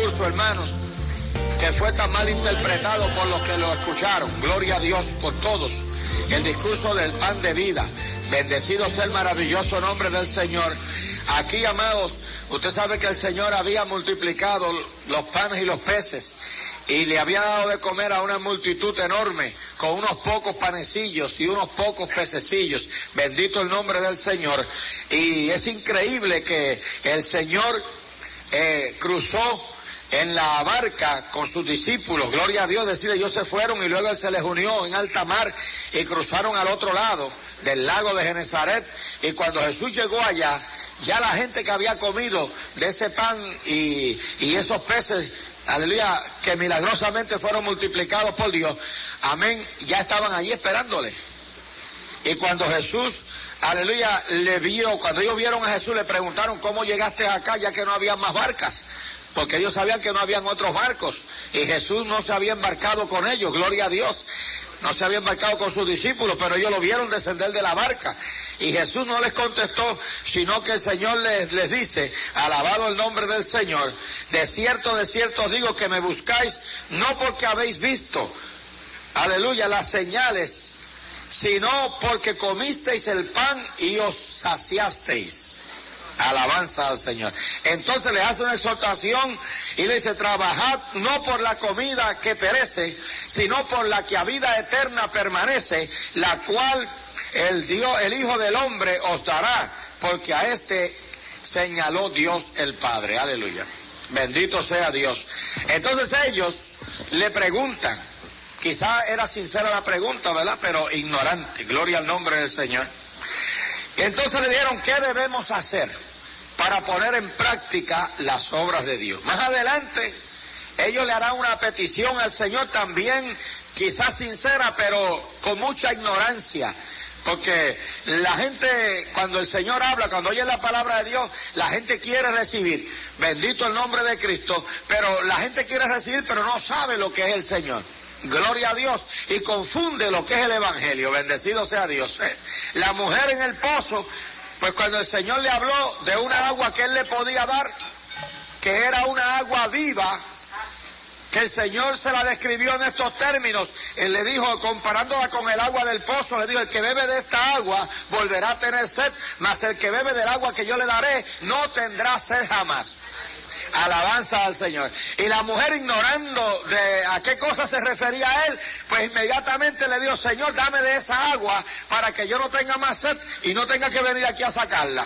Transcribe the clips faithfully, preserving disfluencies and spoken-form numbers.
discurso, hermanos, que fue tan mal interpretado por los que lo escucharon. Gloria a Dios por todos. El discurso del pan de vida. Bendecido sea el maravilloso nombre del Señor. Aquí, amados, usted sabe que el Señor había multiplicado los panes y los peces y le había dado de comer a una multitud enorme con unos pocos panecillos y unos pocos pececillos. Bendito el nombre del Señor. Y es increíble que el Señor eh, cruzó en la barca con sus discípulos, gloria a Dios, decir, ellos se fueron y luego Él se les unió en alta mar y cruzaron al otro lado del lago de Genesaret. Y cuando Jesús llegó allá, ya la gente que había comido de ese pan y, y esos peces, aleluya, que milagrosamente fueron multiplicados por Dios, amén, ya estaban allí esperándole. Y cuando Jesús, aleluya, le vio, cuando ellos vieron a Jesús, le preguntaron, ¿cómo llegaste acá ya que no había más barcas? Porque ellos sabían que no habían otros barcos y Jesús no se había embarcado con ellos, gloria a Dios, no se había embarcado con sus discípulos, pero ellos lo vieron descender de la barca y Jesús no les contestó, sino que el Señor les, les dice, alabado el nombre del Señor, de cierto, de cierto os digo que me buscáis no porque habéis visto, aleluya, las señales, sino porque comisteis el pan y os saciasteis. Alabanza al Señor. Entonces le hace una exhortación y le dice, trabajad no por la comida que perece, sino por la que a vida eterna permanece, la cual el Dios, el Hijo del Hombre os dará, porque a este señaló Dios el Padre. Aleluya. Bendito sea Dios. Entonces ellos le preguntan, quizá era sincera la pregunta, ¿verdad? Pero ignorante. Gloria al nombre del Señor. Entonces le dijeron, ¿qué debemos hacer para poner en práctica las obras de Dios? Más adelante, ellos le harán una petición al Señor también, quizás sincera, pero con mucha ignorancia. Porque la gente, cuando el Señor habla, cuando oye la palabra de Dios, la gente quiere recibir. Bendito el nombre de Cristo. Pero la gente quiere recibir, pero no sabe lo que es el Señor. Gloria a Dios, y confunde lo que es el Evangelio. Bendecido sea Dios. La mujer en el pozo, pues cuando el Señor le habló de una agua que Él le podía dar, que era una agua viva, que el Señor se la describió en estos términos, Él le dijo, comparándola con el agua del pozo, le dijo, el que bebe de esta agua volverá a tener sed, mas el que bebe del agua que yo le daré no tendrá sed jamás. Alabanza al Señor. Y la mujer, ignorando de a qué cosa se refería a él, pues inmediatamente le dijo, Señor, dame de esa agua para que yo no tenga más sed y no tenga que venir aquí a sacarla.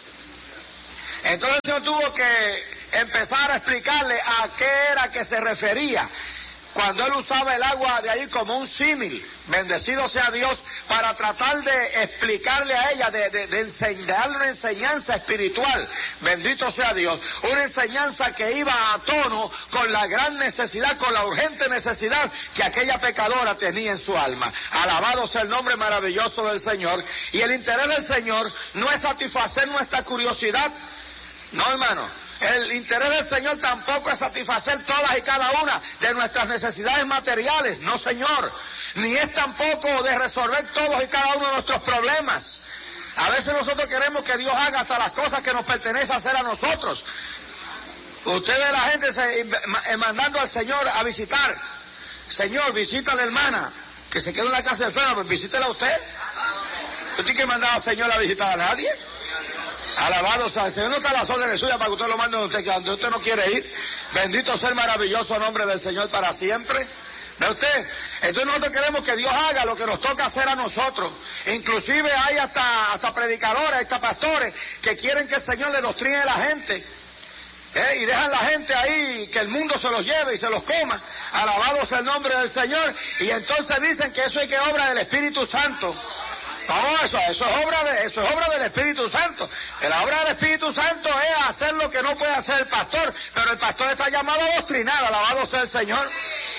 Entonces el Señor tuvo que empezar a explicarle a qué era que se refería cuando Él usaba el agua de ahí como un símil. Bendecido sea Dios, para tratar de explicarle a ella, de, de, de enseñarle una enseñanza espiritual. Bendito sea Dios. Una enseñanza que iba a tono con la gran necesidad, con la urgente necesidad que aquella pecadora tenía en su alma. Alabado sea el nombre maravilloso del Señor. Y el interés del Señor no es satisfacer nuestra curiosidad. No, hermano. El interés del Señor tampoco es satisfacer todas y cada una de nuestras necesidades materiales. No, Señor. Ni es tampoco de resolver todos y cada uno de nuestros problemas. A veces nosotros queremos que Dios haga hasta las cosas que nos pertenece hacer a nosotros. Usted ve a la gente se, mandando al Señor a visitar. Señor, visita a la hermana que se quedó en la casa enferma, pues visítela a usted. ¿Usted tiene que mandar al Señor a visitar a nadie? Alabado sea el Señor, no está las órdenes suyas para que usted lo mande donde usted, donde usted no quiere ir. Bendito sea el maravilloso nombre del Señor para siempre. ¿Ve usted? Entonces nosotros queremos que Dios haga lo que nos toca hacer a nosotros. Inclusive hay hasta, hasta predicadores, hasta pastores que quieren que el Señor le doctrine a la gente. ¿Eh? Y dejan la gente ahí, que el mundo se los lleve y se los coma. Alabado sea el nombre del Señor. Y entonces dicen que eso es que obra del Espíritu Santo. No, eso, eso es obra de, eso es obra del Espíritu Santo. La obra del Espíritu Santo es hacer lo que no puede hacer el pastor, pero el pastor está llamado a doctrinar, alabado sea el Señor.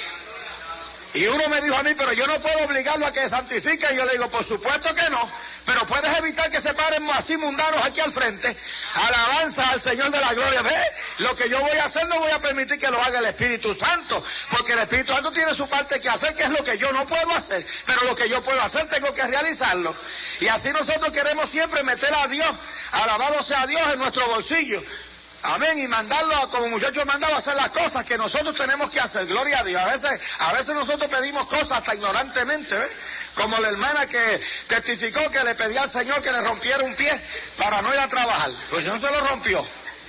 Y uno me dijo a mí, pero yo no puedo obligarlo a que se santifique. Y yo le digo, por supuesto que no, pero puedes evitar que se paren así mundanos aquí al frente. Alabanza al Señor de la gloria. ¿Ve? Lo que yo voy a hacer no voy a permitir que lo haga el Espíritu Santo, porque el Espíritu Santo tiene su parte que hacer, que es lo que yo no puedo hacer, pero lo que yo puedo hacer tengo que realizarlo. Y así nosotros queremos siempre meter a Dios, alabado sea Dios, en nuestro bolsillo. Amén, y mandarlo como muchachos mandado a hacer las cosas que nosotros tenemos que hacer, gloria a Dios. A veces, a veces nosotros pedimos cosas hasta ignorantemente, ¿eh? Como la hermana que testificó que le pedía al Señor que le rompiera un pie para no ir a trabajar, pues no se lo rompió.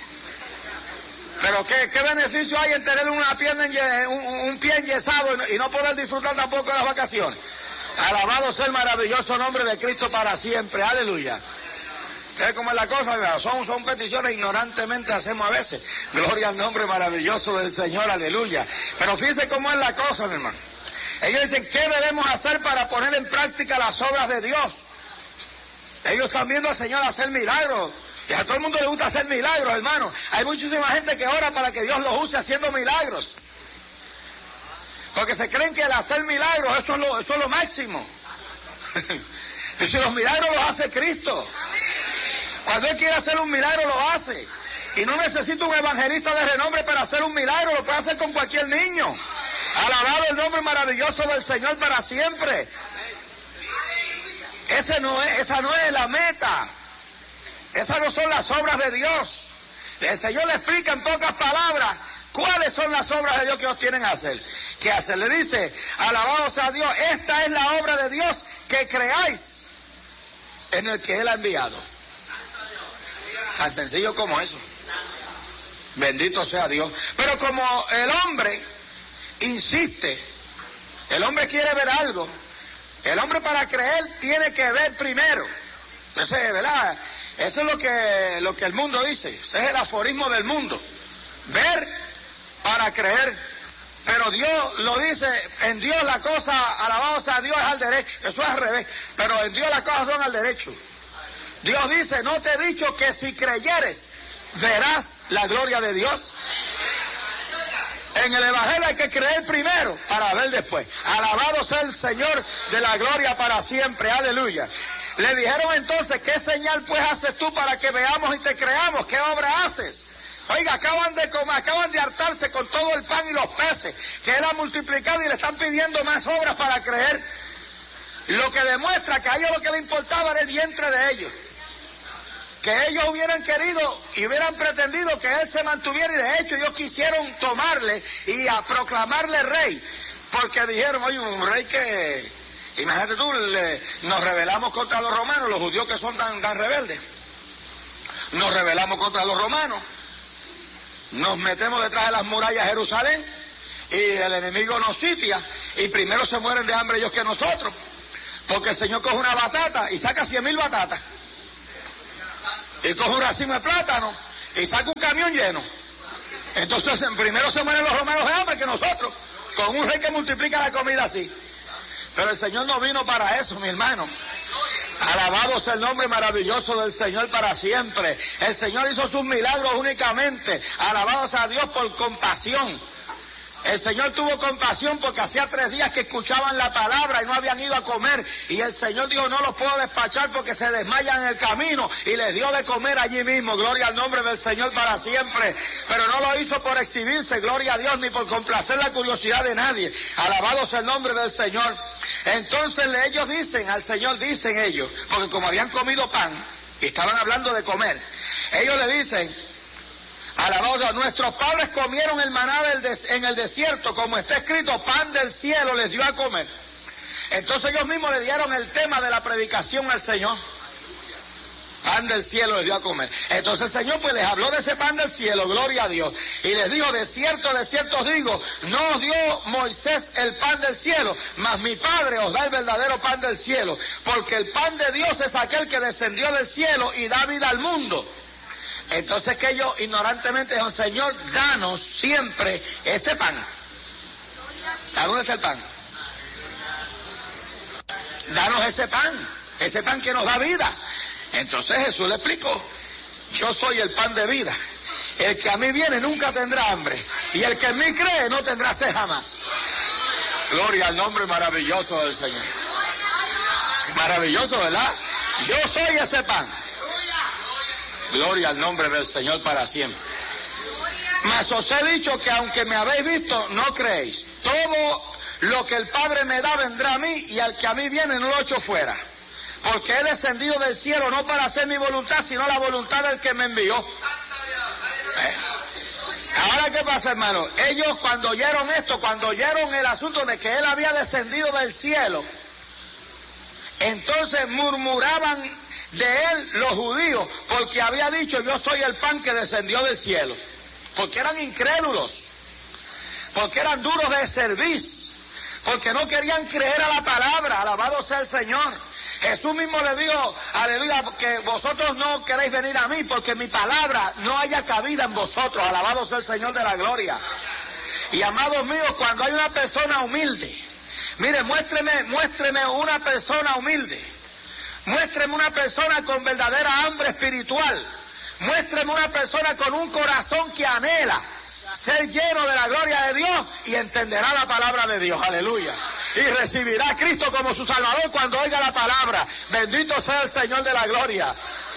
Pero ¿qué, qué beneficio hay en tener una pierna en, un, un pie enyesado y no, y no poder disfrutar tampoco de las vacaciones? Alabado sea el maravilloso nombre de Cristo para siempre, aleluya. ¿Sabes cómo es la cosa? Son, son peticiones ignorantemente hacemos a veces. Gloria al nombre maravilloso del Señor, aleluya. Pero fíjense cómo es la cosa, mi hermano. Ellos dicen, ¿qué debemos hacer para poner en práctica las obras de Dios? Ellos están viendo al Señor hacer milagros. Y a todo el mundo le gusta hacer milagros, hermano. Hay muchísima gente que ora para que Dios los use haciendo milagros. Porque se creen que el hacer milagros, eso es lo, eso es lo máximo. Y si los milagros los hace Cristo. Cuando Él quiere hacer un milagro, lo hace. Y no necesita un evangelista de renombre para hacer un milagro, lo puede hacer con cualquier niño. Alabado el nombre maravilloso del Señor para siempre. Ese no es, esa no es la meta. Esas no son las obras de Dios. El Señor le explica en pocas palabras cuáles son las obras de Dios que ellos tienen que hacer. ¿Qué hacer? Le dice, alabado sea Dios, esta es la obra de Dios, que creáis en el que Él ha enviado. Tan sencillo como eso. Bendito sea Dios. Pero como el hombre insiste, el hombre quiere ver algo, el hombre para creer tiene que ver primero. Entonces, ¿verdad? Eso es lo que, lo que el mundo dice. Ese es el aforismo del mundo. Ver para creer. Pero Dios lo dice, en Dios la cosa, alabado sea Dios, es al derecho. Eso es al revés. Pero en Dios las cosas son al derecho. Dios dice, no te he dicho que si creyeres, verás la gloria de Dios. En el Evangelio hay que creer primero para ver después. Alabado sea el Señor de la gloria para siempre. Aleluya. Le dijeron entonces, ¿qué señal pues haces tú para que veamos y te creamos? ¿Qué obra haces? Oiga, acaban de comer, acaban de hartarse con todo el pan y los peces que Él ha multiplicado y le están pidiendo más obras para creer. Lo que demuestra que a ellos lo que le importaba era el vientre de ellos. Que ellos hubieran querido y hubieran pretendido que Él se mantuviera, y de hecho ellos quisieron tomarle y a proclamarle rey, porque dijeron, oye, un rey que, imagínate tú, le, nos rebelamos contra los romanos, los judíos que son tan, tan rebeldes, nos rebelamos contra los romanos, nos metemos detrás de las murallas de Jerusalén y el enemigo nos sitia y primero se mueren de hambre ellos que nosotros, porque el Señor coge una batata y saca cien mil batatas. Y coge un racimo de plátano y saca un camión lleno. Entonces primero se mueren los romanos de hambre que nosotros, con un rey que multiplica la comida así. Pero el Señor no vino para eso, mi hermano. Alabado sea el nombre maravilloso del Señor para siempre. El Señor hizo sus milagros únicamente, alabado sea Dios, por compasión. El Señor tuvo compasión porque hacía tres días que escuchaban la palabra y no habían ido a comer. Y el Señor dijo, no los puedo despachar porque se desmayan en el camino. Y les dio de comer allí mismo. Gloria al nombre del Señor para siempre. Pero no lo hizo por exhibirse, gloria a Dios, ni por complacer la curiosidad de nadie. Alabado sea el nombre del Señor. Entonces ellos dicen, al Señor dicen ellos, porque como habían comido pan y estaban hablando de comer, ellos le dicen, alabado sea, nuestros padres comieron el maná del des, en el desierto, como está escrito, pan del cielo les dio a comer. Entonces ellos mismos le dieron el tema de la predicación al Señor. Pan del cielo les dio a comer. Entonces el Señor pues les habló de ese pan del cielo, gloria a Dios. Y les dijo, de cierto, de cierto os digo, no os dio Moisés el pan del cielo, mas mi Padre os da el verdadero pan del cielo. Porque el pan de Dios es aquel que descendió del cielo y da vida al mundo. Entonces que ellos ignorantemente dijeron, Señor, danos siempre este pan. ¿A dónde está el pan? Danos ese pan, ese pan que nos da vida. Entonces Jesús le explicó, yo soy el pan de vida. El que a mí viene nunca tendrá hambre. Y el que en mí cree no tendrá sed jamás. Gloria al nombre maravilloso del Señor. Maravilloso, ¿verdad? Yo soy ese pan. Gloria al nombre del Señor para siempre. Mas os he dicho que aunque me habéis visto, no creéis. Todo lo que el Padre me da vendrá a mí, y al que a mí viene no lo echo fuera. Porque he descendido del cielo no para hacer mi voluntad, sino la voluntad del que me envió. Ahora, ¿qué pasa, hermano? Ellos cuando oyeron esto, cuando oyeron el asunto de que él había descendido del cielo, entonces murmuraban de él los judíos, porque había dicho, yo soy el pan que descendió del cielo. Porque eran incrédulos, porque eran duros de cerviz, porque no querían creer a la palabra. Alabado sea el Señor. Jesús mismo le dijo, aleluya, que vosotros no queréis venir a mí porque mi palabra no haya cabida en vosotros. Alabado sea el Señor de la gloria. Y amados míos, cuando hay una persona humilde, mire, muéstreme, muéstreme una persona humilde, muéstreme una persona con verdadera hambre espiritual, muéstreme una persona con un corazón que anhela ser lleno de la gloria de Dios y entenderá la palabra de Dios, aleluya, y recibirá a Cristo como su Salvador cuando oiga la palabra. Bendito sea el Señor de la gloria.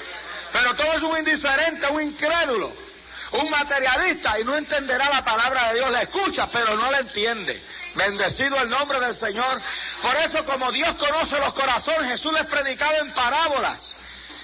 Pero todo es un indiferente, un incrédulo, un materialista, y no entenderá la palabra de Dios. La escucha, pero no la entiende. Bendecido el nombre del Señor. Por eso, como Dios conoce los corazones, Jesús les predicaba en parábolas.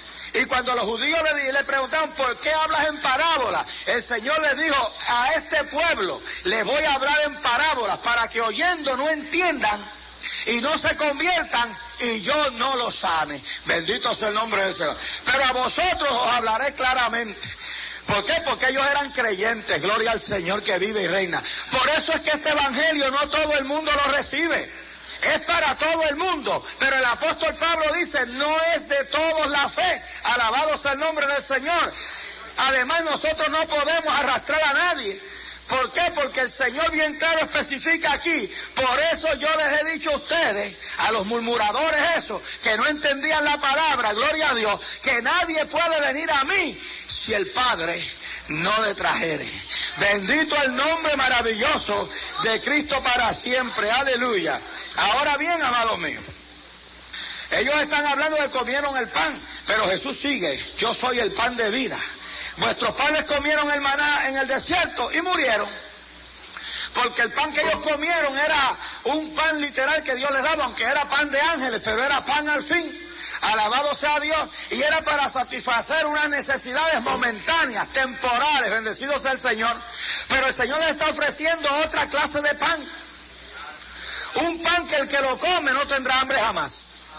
Y cuando los judíos le, le preguntaron, ¿por qué hablas en parábolas? El Señor les dijo, a este pueblo les voy a hablar en parábolas para que oyendo no entiendan y no se conviertan y yo no los sane. Bendito sea el nombre del Señor. Pero a vosotros os hablaré claramente. ¿Por qué? Porque ellos eran creyentes. Gloria al Señor que vive y reina. Por eso es que este evangelio no todo el mundo lo recibe. Es para todo el mundo, pero el apóstol Pablo dice, no es de todos la fe. Alabado sea el nombre del Señor. Además, nosotros no podemos arrastrar a nadie. ¿Por qué? Porque el Señor bien claro especifica aquí. Por eso yo les he dicho a ustedes, a los murmuradores eso, que no entendían la palabra, gloria a Dios, que nadie puede venir a mí si el Padre no le trajere. Bendito el nombre maravilloso de Cristo para siempre. Aleluya. Ahora bien, amados míos, ellos están hablando de que comieron el pan, pero Jesús sigue, yo soy el pan de vida. Vuestros padres comieron el maná en el desierto y murieron, porque el pan que ellos comieron era un pan literal que Dios les daba, aunque era pan de ángeles, pero era pan al fin. Alabado sea Dios, y era para satisfacer unas necesidades momentáneas, temporales, bendecido sea el Señor. Pero el Señor les está ofreciendo otra clase de pan. Un pan que el que lo come no tendrá hambre jamás.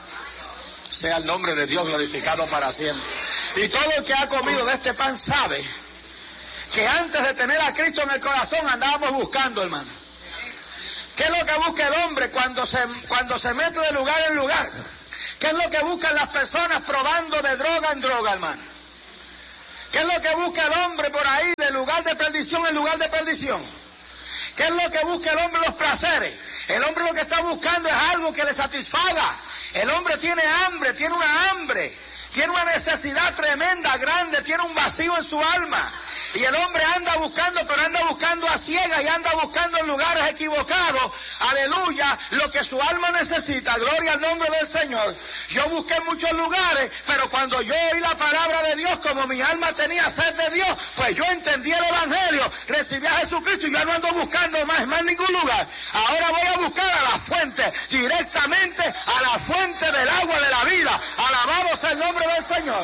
Sea el nombre de Dios glorificado para siempre. Y todo el que ha comido de este pan sabe que antes de tener a Cristo en el corazón andábamos buscando, hermano. ¿Qué es lo que busca el hombre cuando se, cuando se mete de lugar en lugar? ¿Qué es lo que buscan las personas probando de droga en droga, hermano? ¿Qué es lo que busca el hombre por ahí de lugar de perdición en lugar de perdición? ¿Qué es lo que busca el hombre? Los placeres. El hombre lo que está buscando es algo que le satisfaga. El hombre tiene hambre, tiene una hambre, tiene una necesidad tremenda, grande, tiene un vacío en su alma. Y el hombre anda buscando, pero anda buscando a ciegas y anda buscando en lugares equivocados, aleluya, lo que su alma necesita. Gloria al nombre del Señor. Yo busqué en muchos lugares, pero cuando yo oí la palabra de Dios, como mi alma tenía sed de Dios, pues yo entendí el evangelio, recibí a Jesucristo y yo no ando buscando más, más ningún lugar. Ahora voy a buscar a la fuente, directamente a la fuente del agua de la vida. Alabado sea el nombre del Señor.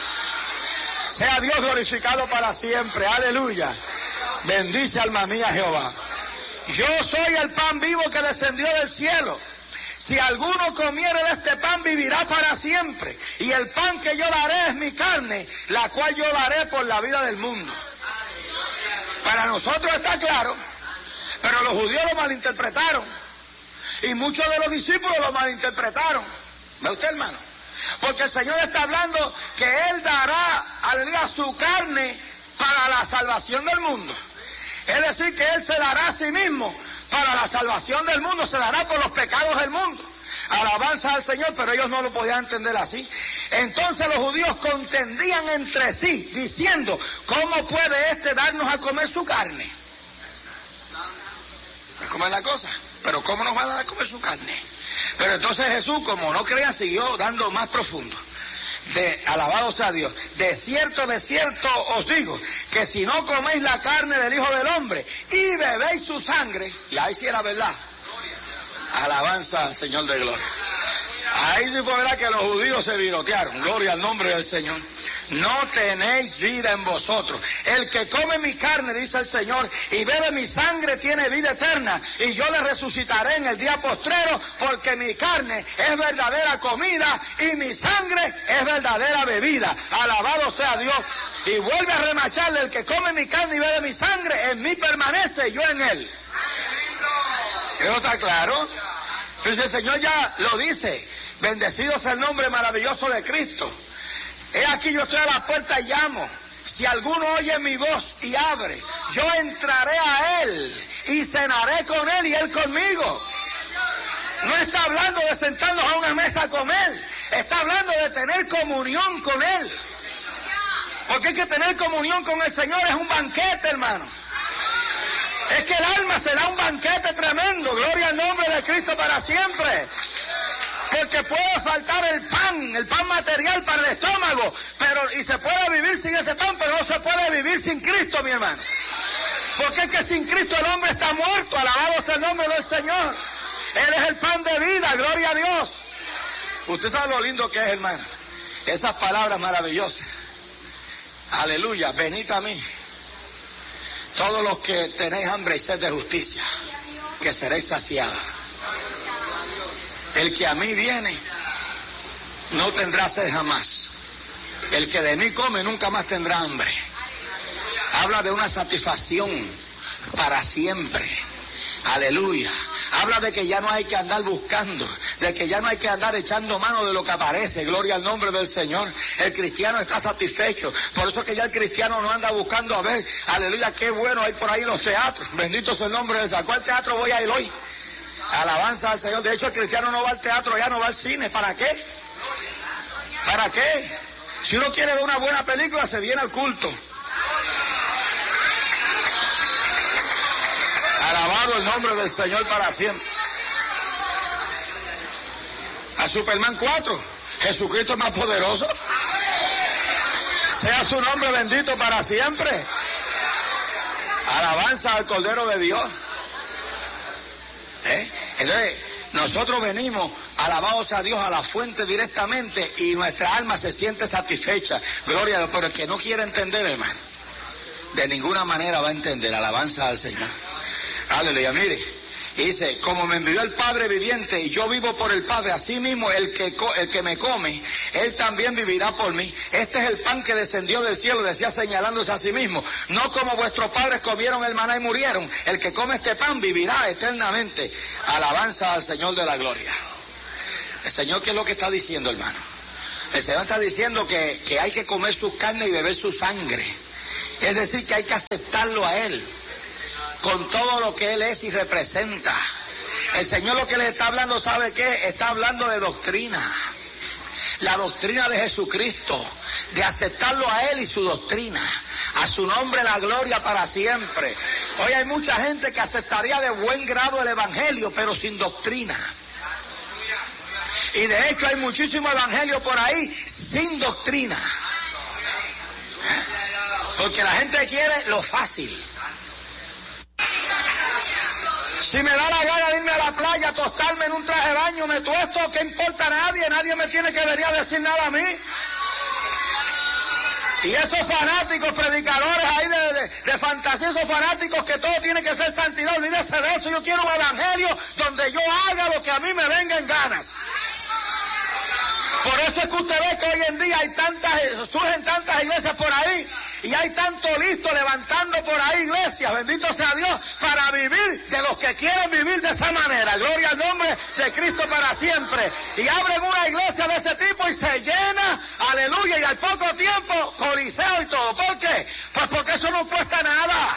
Sea Dios glorificado para siempre, aleluya. Bendice alma mía Jehová. Yo soy el pan vivo que descendió del cielo. Si alguno comiere de este pan vivirá para siempre. Y el pan que yo daré es mi carne, la cual yo daré por la vida del mundo. Para nosotros está claro, pero los judíos lo malinterpretaron. Y muchos de los discípulos lo malinterpretaron. ¿Ve usted, hermano? Porque el Señor está hablando que Él dará, aleluya, su carne para la salvación del mundo. Es decir, que Él se dará a sí mismo para la salvación del mundo, se dará por los pecados del mundo. Alabanza al Señor, pero ellos no lo podían entender así. Entonces los judíos contendían entre sí, diciendo, ¿cómo puede este darnos a comer su carne? ¿Cómo es la cosa? Pero ¿cómo nos va a dar a comer su carne? Pero entonces Jesús, como no creían, siguió dando más profundo. De, alabado sea Dios. De cierto, de cierto os digo, que si no coméis la carne del Hijo del Hombre y bebéis su sangre, y ahí sí era verdad. Alabanza al Señor de gloria. Ahí sí fue verdad que los judíos se virotearon. Gloria al nombre del Señor. no tenéis vida en vosotros. El que come mi carne, dice el Señor, y bebe mi sangre tiene vida eterna, y yo le resucitaré en el día postrero, porque mi carne es verdadera comida y mi sangre es verdadera bebida. Alabado sea Dios. Y vuelve a remacharle: el que come mi carne y bebe mi sangre, en mí permanece, yo en él. ¿Eso está claro? Entonces el Señor ya lo dice: bendecido sea el nombre maravilloso de Cristo. He aquí, yo estoy a la puerta y llamo. Si alguno oye mi voz y abre, yo entraré a él y cenaré con él y él conmigo. No está hablando de sentarnos a una mesa a comer, está hablando de tener comunión con él. Porque hay que tener comunión con el Señor, es un banquete, hermano. Es que el alma se da un banquete tremendo. Gloria al nombre de Cristo para siempre. Porque puede faltar el pan, el pan material para el estómago, pero y se puede vivir sin ese pan, pero no se puede vivir sin Cristo, mi hermano. Porque es que sin Cristo el hombre está muerto. Alabado sea el nombre del Señor. Él es el pan de vida, gloria a Dios. Usted sabe lo lindo que es, hermano. Esas palabras maravillosas. Aleluya, venid a mí, todos los que tenéis hambre y sed de justicia, que seréis saciados. El que a mí viene, no tendrá sed jamás. El que de mí come, nunca más tendrá hambre. Habla de una satisfacción para siempre. Aleluya. Habla de que ya no hay que andar buscando, de que ya no hay que andar echando mano de lo que aparece. Gloria al nombre del Señor. El cristiano está satisfecho. Por eso es que ya el cristiano no anda buscando a ver, aleluya, qué bueno hay por ahí los teatros. Bendito sea el nombre de Dios. ¿A cuál teatro voy a ir hoy? Alabanza al Señor. De hecho, el cristiano no va al teatro, ya no va al cine. ¿Para qué? ¿Para qué? Si uno quiere ver una buena película, se viene al culto. Alabado el nombre del Señor para siempre. A Superman cuatro, Jesucristo es más poderoso. Sea su nombre bendito para siempre. Alabanza al Cordero de Dios. ¿Eh? Entonces, nosotros venimos, alabados a Dios, a la fuente directamente, y nuestra alma se siente satisfecha. Gloria a Dios. Pero el que no quiere entender, hermano, de ninguna manera va a entender. Alabanza al Señor. Aleluya. Mire, y dice: como me envió el Padre viviente y yo vivo por el Padre, así mismo el que, el que me come, él también vivirá por mí. Este es el pan que descendió del cielo, decía señalándose a sí mismo. No como vuestros padres comieron el maná y murieron. El que come este pan vivirá eternamente. Alabanza al Señor de la gloria. El Señor, ¿qué es lo que está diciendo, hermano? El Señor está diciendo que, que hay que comer su carne y beber su sangre. Es decir, que hay que aceptarlo a Él con todo lo que Él es y representa. El Señor lo que le está hablando, ¿sabe qué? Está hablando de doctrina. La doctrina de Jesucristo, de aceptarlo a Él y su doctrina. A su nombre la gloria para siempre. Hoy hay mucha gente que aceptaría de buen grado el Evangelio, pero sin doctrina. Y de hecho hay muchísimo evangelio por ahí sin doctrina. Porque la gente quiere lo fácil. Si me da la gana de irme a la playa, tostarme en un traje de baño, me tuesto, ¿qué importa a nadie? Nadie me tiene que venir a decir nada a mí. Y esos fanáticos, predicadores ahí de, de, de fantasía, esos fanáticos que todo tiene que ser santidad, olvídese de eso. Yo quiero un evangelio donde yo haga lo que a mí me venga en ganas. Por eso es que usted ve que hoy en día hay tantas, surgen tantas iglesias por ahí, y hay tanto listo levantando por ahí iglesias, bendito sea Dios, para vivir de los que quieren vivir de esa manera. Gloria al nombre de Cristo para siempre. Y abren una iglesia de ese tipo y se llena, aleluya, y al poco tiempo, coliseo y todo. ¿Por qué? Pues porque eso no cuesta nada.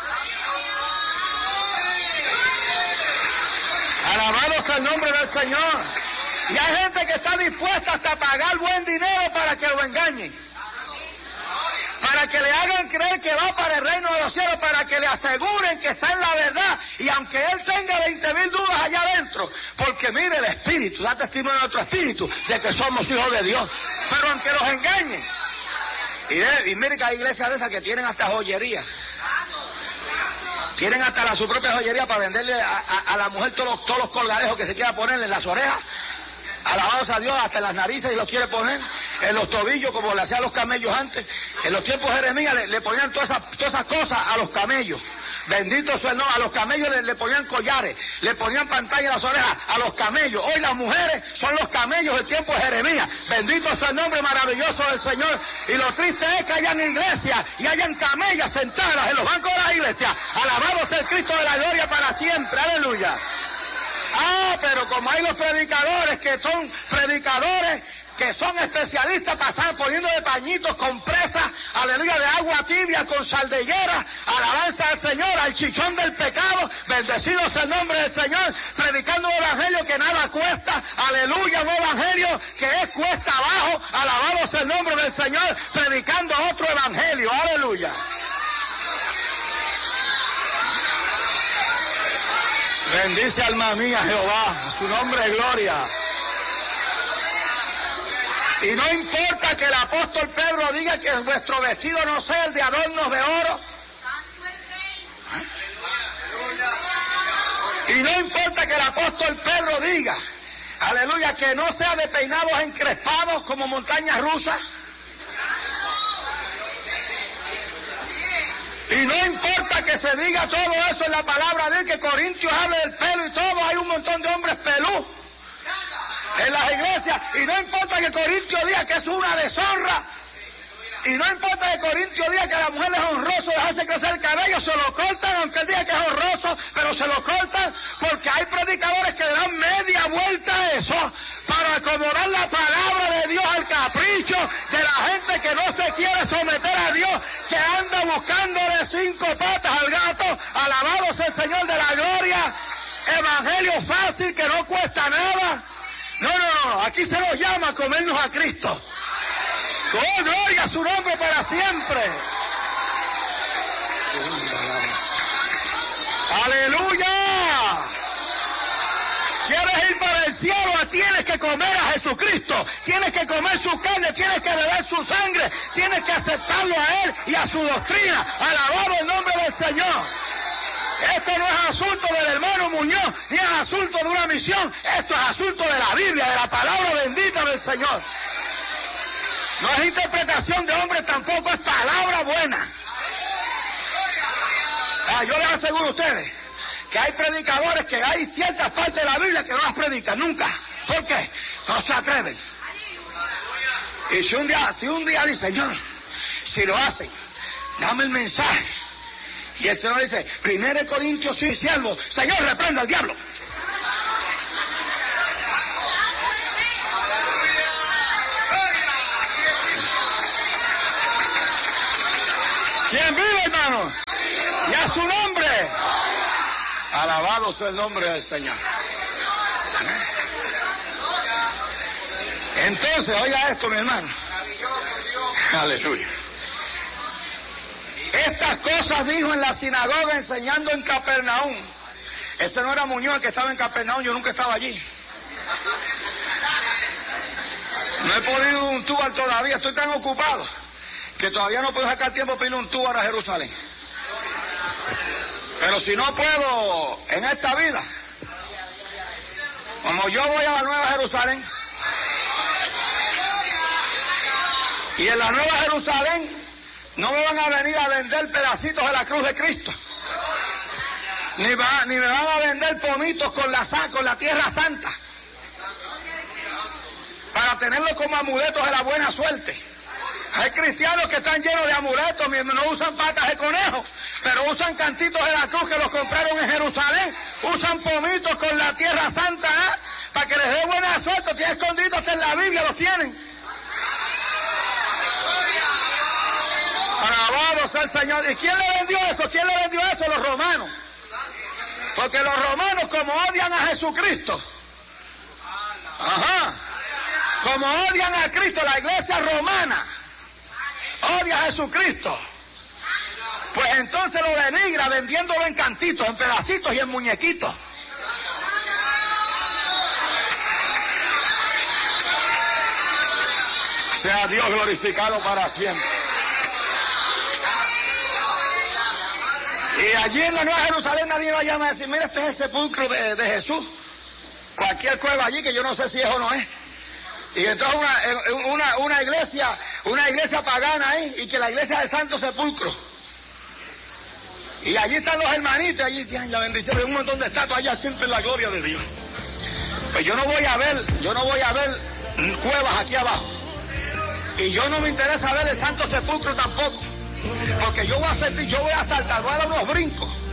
Alabado sea el nombre del Señor. Y hay gente que está dispuesta hasta a pagar buen dinero para que lo engañen. Para que le hagan creer que va para el reino de los cielos, para que le aseguren que está en la verdad. Y aunque él tenga veinte mil dudas allá adentro, porque mire, el Espíritu da testimonio de nuestro Espíritu de que somos hijos de Dios. Pero aunque los engañen. Y, de, y mire que hay iglesias de esas que tienen hasta joyería. Tienen hasta la, su propia joyería para venderle a, a, a la mujer todos los, todos los colgadejos que se quiera ponerle en las orejas. Alabados a Dios, hasta en las narices y los quiere poner. en los tobillos como le hacían los camellos antes. En los tiempos de Jeremías le, le ponían todas esas, todas esas cosas a los camellos. Bendito sea el nombre. A los camellos le, le ponían collares, le ponían pantalla en las orejas a los camellos. Hoy las mujeres son los camellos del tiempo de Jeremías. Bendito sea el nombre maravilloso del Señor. Y lo triste es que hayan iglesias y hayan camellas sentadas en los bancos de la iglesia. Alabado sea el Cristo de la gloria para siempre. Aleluya. Ah, pero como hay los predicadores que son predicadores que son especialistas pasar poniendo de pañitos con presas, aleluya, de agua tibia con sal de higuera, alabanza al Señor, al chichón del pecado, bendecido sea el nombre del Señor, predicando un evangelio que nada cuesta, aleluya, un evangelio que es cuesta abajo, alabado sea el nombre del Señor, predicando otro evangelio, aleluya. Bendice alma mía Jehová, su nombre es gloria. Y no importa que el apóstol Pedro diga que vuestro vestido no sea el de adornos de oro. Y no importa que el apóstol Pedro diga, aleluya, que no sea de peinados encrespados como montañas rusas. Y no importa que se diga todo eso en la palabra de él, que Corintios hable del pelo y todo, hay un montón de hombres pelú en las iglesias, y no importa que Corintios diga que es una deshonra, y no importa que Corintios diga que a la mujer es honroso dejarse crecer el cabello, se lo cortan, aunque él diga que es honroso, pero se lo cortan, porque hay predicadores que dan media vuelta a eso, para acomodar la palabra de Dios al capricho de la gente que no se quiere someter a Dios, que anda buscándole cinco patas al gato, alabado sea el Señor de la gloria, evangelio fácil que no cuesta nada. No, no, no, aquí se nos llama a comernos a Cristo. ¡Oh, gloria a su nombre para siempre! ¡Aleluya! ¿Quieres ir para el cielo? Tienes que comer a Jesucristo, tienes que comer su carne, tienes que beber su sangre, tienes que aceptarlo a Él y a su doctrina. Alabado el nombre del Señor. Esto no es asunto del hermano Muñoz, ni es asunto de una misión, esto es asunto de la Biblia, de la palabra bendita del Señor. No es interpretación de hombres, tampoco es palabra buena. Ah, yo les aseguro a ustedes que hay predicadores que hay ciertas partes de la Biblia que no las predican nunca. ¿Por qué? No se atreven. Y si un día, si un día dice, Señor, si lo hacen, dame el mensaje. Y el Señor dice, primero Corintios seis, siervo, Señor, reprenda al diablo. ¿Quién vive, hermano? Y a su nombre. Alabado sea el nombre del Señor. Entonces, oiga esto, mi hermano. Aleluya. Estas cosas dijo en la sinagoga enseñando en Capernaum. Ese no era Muñoz el que estaba en Capernaum, yo nunca estaba allí. No he podido un túbar todavía, estoy tan ocupado que todavía no puedo sacar tiempo para ir un túbar a Jerusalén. Pero si no puedo en esta vida, como yo voy a la Nueva Jerusalén, y en la Nueva Jerusalén no me van a venir a vender pedacitos de la cruz de Cristo, ni, va, ni me van a vender pomitos con la, con la tierra santa, para tenerlo como amuletos de la buena suerte. Hay cristianos que están llenos de amuletos, no usan patas de conejo, pero usan cantitos de la cruz que los compraron en Jerusalén, usan pomitos con la tierra santa, ¿eh? Para que les dé buena suerte, tienen escondidos hasta en la Biblia, los tienen. Alabado sea el Señor. ¿Y quién le vendió eso? ¿Quién le vendió eso? Los romanos. Porque los romanos, como odian a Jesucristo, ajá, como odian a Cristo, la iglesia romana odia a Jesucristo, pues entonces lo denigra vendiéndolo en cantitos, en pedacitos y en muñequitos. Sea Dios glorificado para siempre. Y allí en la Nueva Jerusalén nadie va a llamar a decir, mira, este es el sepulcro de, de Jesús. Cualquier cueva allí que yo no sé si es o no es. Y entonces una, una, una iglesia, una iglesia pagana ahí, y que la iglesia del Santo Sepulcro. Y allí están los hermanitos, allí dicen la bendición de un montón de estatuas, allá siempre en la gloria de Dios. Pues yo no voy a ver, yo no voy a ver cuevas aquí abajo. Y yo no me interesa ver el Santo Sepulcro tampoco. Porque yo voy a sentir, yo voy a saltar, voy a dar unos brincos.